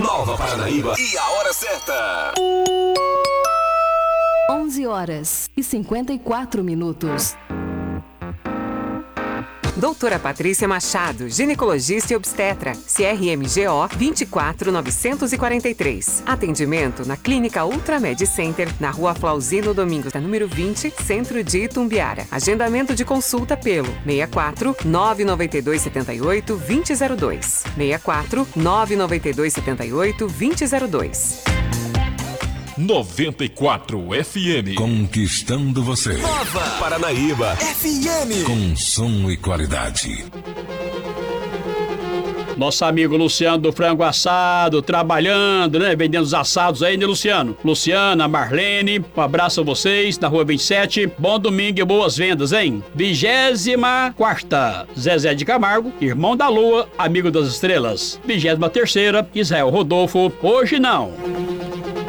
Nova Paranaíba e a hora certa. 11h54. Doutora Patrícia Machado, ginecologista e obstetra, CRMGO 24943. Atendimento na Clínica Ultramed Center, na Rua Flauzino Domingos, número 20, Centro de Itumbiara. Agendamento de consulta pelo 64 992 78 2002. 64 992 78 2002. 94 FM. Conquistando você. Nova Paranaíba FM. Com som e qualidade. Nosso amigo Luciano do Frango Assado, trabalhando, né? Vendendo os assados aí, né, Luciano? Luciana, Marlene, um abraço a vocês, na Rua 27. Bom domingo e boas vendas, hein? 24ª, Zezé de Camargo, irmão da Lua, amigo das estrelas. 23ª, Israel Rodolfo, hoje não.